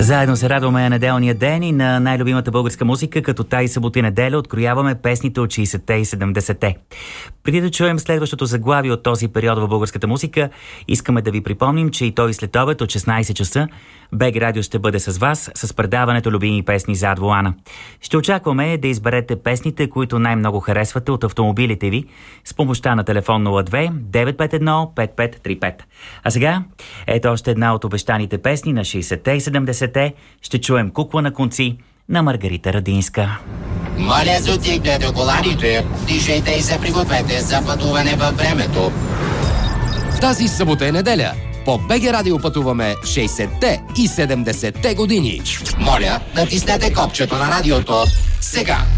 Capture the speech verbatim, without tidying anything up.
Заедно се радваме неделния ден и на най-любимата българска музика, като тази събота и неделя открояваме песните от шейсетте и седемдесетте. Преди да чуем следващото заглавие от този период в българската музика, искаме да ви припомним, че и той след обед от шестнайсет часа БГ Радио ще бъде с вас с предаването Любими песни зад волана. Ще очакваме да изберете песните, които най-много харесвате от автомобилите ви с помощта на телефон нула две девет пет едно пет пет три пет. А сега, ето още една от обещаните песни на шейсетте и седемдесетте. Ще чуем "Кукла на конци" на Маргарита Радинска. Моля, затигнете коланите, дишайте и се пригответе за пътуване във времето. Тази събота е неделя. По БГ Радио пътуваме шейсетте и седемдесетте години. Моля, натиснете копчето на радиото сега.